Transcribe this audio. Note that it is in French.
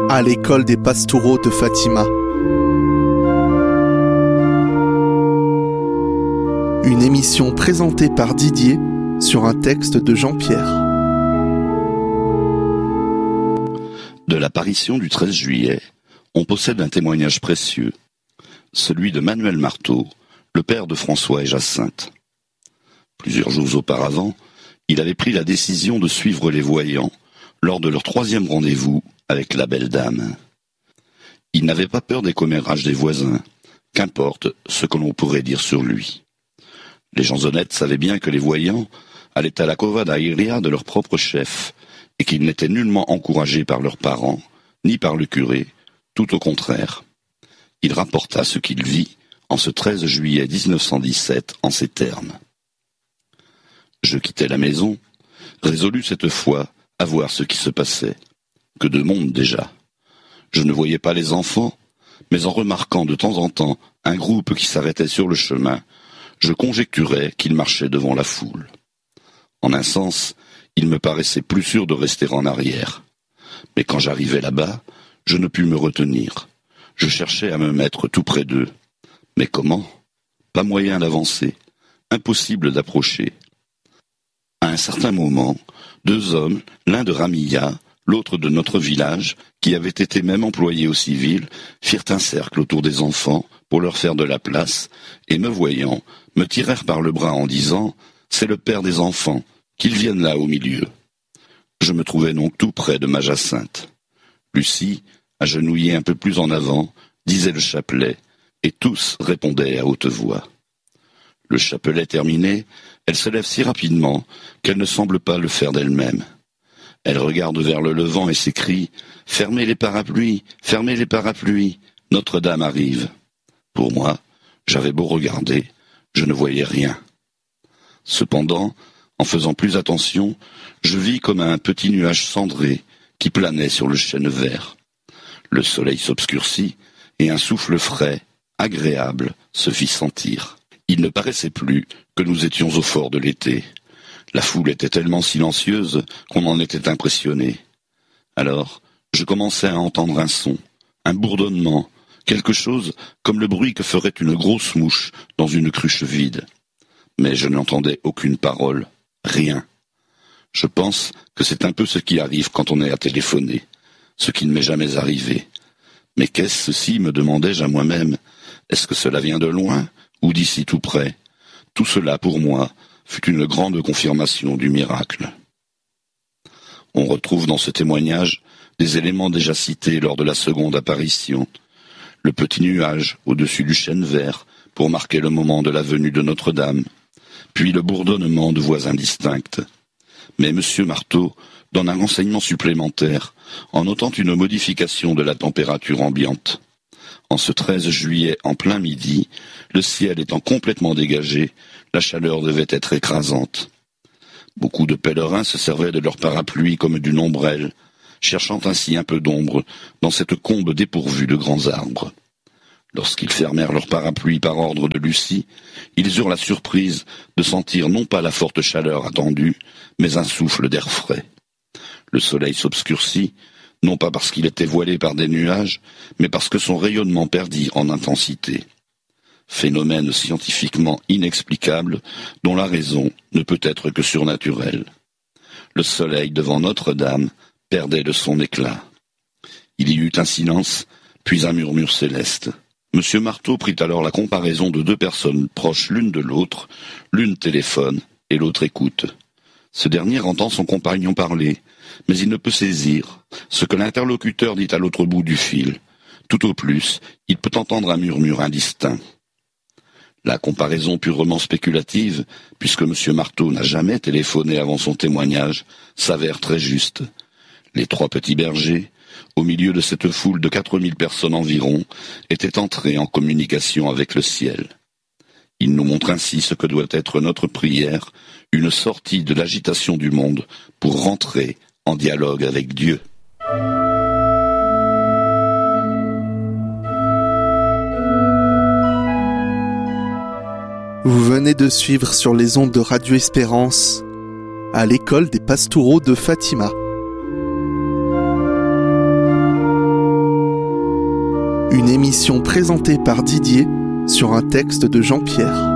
à l'école des Pastoureaux de Fatima. Une émission présentée par Didier sur un texte de Jean-Pierre. De l'apparition du 13 juillet, on possède un témoignage précieux, celui de Manuel Marteau, le père de François et Jacinthe. Plusieurs jours auparavant, il avait pris la décision de suivre les voyants lors de leur 3e rendez-vous avec la belle dame. Il n'avait pas peur des commérages des voisins, qu'importe ce que l'on pourrait dire sur lui. Les gens honnêtes savaient bien que les voyants allaient à la covada iria de leur propre chef, et qu'ils n'étaient nullement encouragés par leurs parents, ni par le curé, tout au contraire. Il rapporta ce qu'il vit en ce 13 juillet 1917 en ces termes. Je quittais la maison, résolu cette fois à voir ce qui se passait. Que de monde déjà. Je ne voyais pas les enfants, mais en remarquant de temps en temps un groupe qui s'arrêtait sur le chemin, je conjecturais qu'ils marchaient devant la foule. En un sens, il me paraissait plus sûr de rester en arrière. Mais quand j'arrivais là-bas, je ne pus me retenir. Je cherchais à me mettre tout près d'eux. Mais comment ? Pas moyen d'avancer. Impossible d'approcher. À un certain moment, 2 hommes, l'un de Ramilla, l'autre de notre village, qui avaient été même employés au civil, firent un cercle autour des enfants pour leur faire de la place, et me voyant, me tirèrent par le bras en disant « C'est le père des enfants, qu'ils viennent là au milieu ». Je me trouvais donc tout près de ma Jacinthe. Lucie, agenouillée un peu plus en avant, disait le chapelet, et tous répondaient à haute voix. Le chapelet terminé, elle se lève si rapidement qu'elle ne semble pas le faire d'elle-même. Elle regarde vers le levant et s'écrie « Fermez les parapluies, fermez les parapluies, Notre-Dame arrive ». Pour moi, j'avais beau regarder, je ne voyais rien. Cependant, en faisant plus attention, je vis comme un petit nuage cendré qui planait sur le chêne vert. Le soleil s'obscurcit et un souffle frais, agréable, se fit sentir. Il ne paraissait plus que nous étions au fort de l'été. La foule était tellement silencieuse qu'on en était impressionné. Alors, je commençai à entendre un son, un bourdonnement, quelque chose comme le bruit que ferait une grosse mouche dans une cruche vide. Mais je n'entendais aucune parole, rien. Je pense que c'est un peu ce qui arrive quand on est à téléphoner, ce qui ne m'est jamais arrivé. Mais qu'est-ce ceci, me demandais-je à moi-même. Est-ce que cela vient de loin ou d'ici tout près ? Tout cela, pour moi, fut une grande confirmation du miracle. On retrouve dans ce témoignage des éléments déjà cités lors de la seconde apparition. Le petit nuage au-dessus du chêne vert pour marquer le moment de la venue de Notre-Dame, puis le bourdonnement de voix indistinctes. Mais M. Marteau donne un renseignement supplémentaire en notant une modification de la température ambiante. En ce 13 juillet, en plein midi, le ciel étant complètement dégagé, la chaleur devait être écrasante. Beaucoup de pèlerins se servaient de leur parapluie comme d'une ombrelle, cherchant ainsi un peu d'ombre dans cette combe dépourvue de grands arbres. Lorsqu'ils fermèrent leur parapluie par ordre de Lucie, ils eurent la surprise de sentir non pas la forte chaleur attendue, mais un souffle d'air frais. Le soleil s'obscurcit, non pas parce qu'il était voilé par des nuages, mais parce que son rayonnement perdit en intensité. Phénomène scientifiquement inexplicable, dont la raison ne peut être que surnaturelle. Le soleil devant Notre-Dame perdait de son éclat. Il y eut un silence, puis un murmure céleste. M. Marteau prit alors la comparaison de 2 personnes proches l'une de l'autre, l'une téléphone et l'autre écoute. Ce dernier entend son compagnon parler, mais il ne peut saisir ce que l'interlocuteur dit à l'autre bout du fil. Tout au plus, il peut entendre un murmure indistinct. La comparaison purement spéculative, puisque M. Marteau n'a jamais téléphoné avant son témoignage, s'avère très juste. Les 3 petits bergers, au milieu de cette foule de 4000 personnes environ, étaient entrés en communication avec le ciel. Il nous montre ainsi ce que doit être notre prière, une sortie de l'agitation du monde pour rentrer en dialogue avec Dieu. Vous venez de suivre sur les ondes de Radio Espérance à l'école des Pastoureaux de Fatima. Une émission présentée par Didier sur un texte de Jean-Pierre.